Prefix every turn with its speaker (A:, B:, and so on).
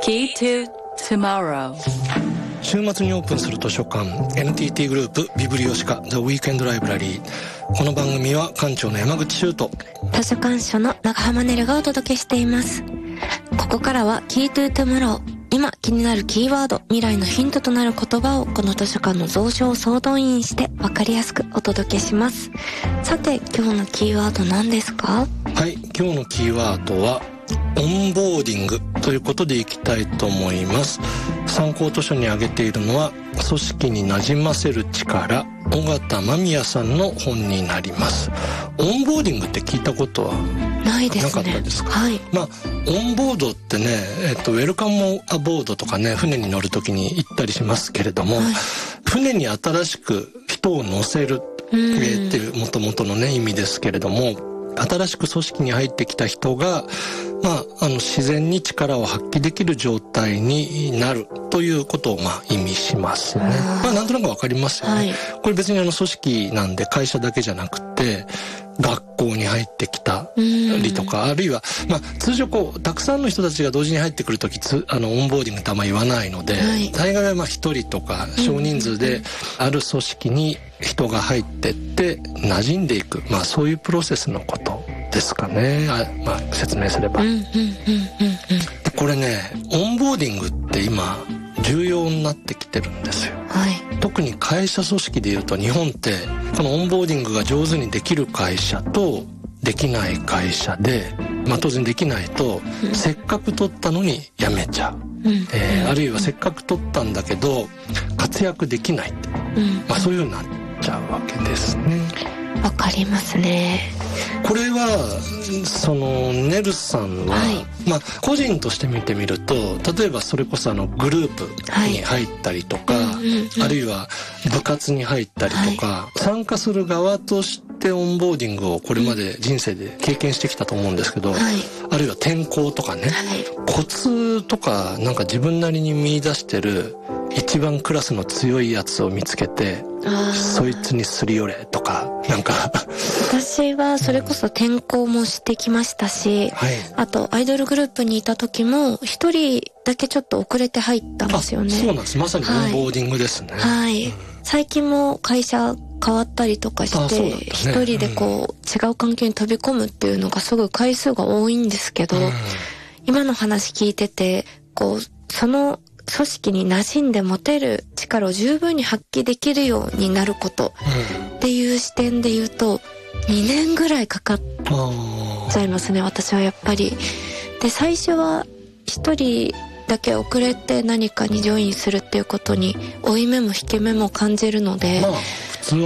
A: Key to Tomorrow。
B: 週末にオープンする図書館 NTT グループビブリオシカ The Weekend Library。 この番組は館長の山口修斗、
C: 図書館主の長浜ねるがお届けしています。ここからは Key to Tomorrow、 今気になるキーワード、未来のヒントとなる言葉をこの図書館の蔵書を総動員して分かりやすくお届けします。さて今日のキーワード何ですか？
B: はい、今日のキーワードはオンボーディングということでいきたいと思います。参考図書に挙げているのは組織に馴染ませる力、尾形間宮さんの本になります。オンボーディングって聞いたことは
C: ないですね。
B: なかったですか？
C: はい。
B: オンボードってね、ウェルカムアボードとかね、船に乗るときに行ったりしますけれども、はい、船に新しく人を乗せるっていう元々のね意味ですけれども、新しく組織に入ってきた人が、自然に力を発揮できる状態になるということを意味しますね。なんとなくわかりますよね。はい、これ別に組織なんで会社だけじゃなくて、学校に入ってきたりとか、あるいは、通常たくさんの人たちが同時に入ってくるとき、オンボーディングってあんま言わないので、はい、大概は一人とか少人数である組織に人が入ってって馴染んでいく、そういうプロセスのことですかね。説明すれば。これね、オンボーディングって今重要になってきてるんですよ。はい、特に会社組織でいうと日本ってこのオンボーディングが上手にできる会社とできない会社で、当然できないと、せっかく取ったのに辞めちゃう、あるいはせっかく取ったんだけど活躍できない、そういう風になっちゃうわけですね。
C: わかりますね。
B: これはネルさんは、個人として見てみると、例えばそれこそグループに入ったりとか、あるいは部活に入ったりとか、参加する側としてオンボーディングをこれまで人生で経験してきたと思うんですけど、あるいは転校とかね、コツとか自分なりに見出してる一番クラスの強いやつを見つけて、そいつにすり寄れとか、
C: 私はそれこそ転校もしてきましたし、あとアイドルグループにいた時も一人だけちょっと遅れて入ったんですよね。
B: そうなんです。まさにオンボーディングですね。
C: 最近も会社変わったりとかして一人で違う環境に飛び込むっていうのがすごい回数が多いんですけど、今の話聞いててその組織に馴染んで持てる力を十分に発揮できるようになることっていう視点で言うと2年ぐらいかかっちゃいますね、私はやっぱり。で、最初は一人だけ遅れて何かにジョインするっていうことに負い目も引け目も感じるので、